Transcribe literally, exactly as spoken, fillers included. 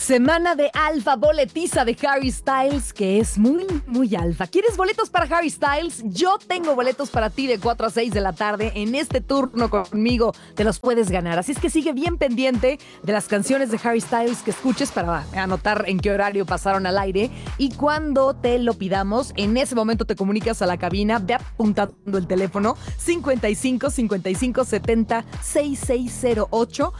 Semana de alfa, boletiza de Harry Styles, que es muy, muy alfa. ¿Quieres boletos para Harry Styles? Yo tengo boletos para ti de cuatro a seis de la tarde. En este turno conmigo te los puedes ganar. Así es que sigue bien pendiente de las canciones de Harry Styles que escuches para anotar en qué horario pasaron al aire. Y cuando te lo pidamos, en ese momento te comunicas a la cabina, ve apuntando el teléfono cincuenta y cinco, cincuenta y cinco, setenta, sesenta y seis cero ocho